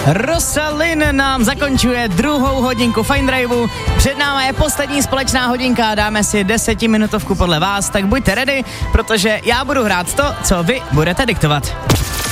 Rosalind nám zakončuje druhou hodinku Fine Driveu. Před náma je poslední společná hodinka a dáme si 10minutovku podle vás, tak buďte ready, protože já budu hrát to, co vy budete diktovat.